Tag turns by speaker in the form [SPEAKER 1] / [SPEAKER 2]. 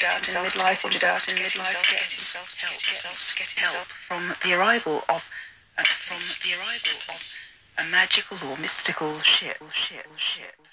[SPEAKER 1] out in midlife, get help from the arrival of a magical or mystical ship.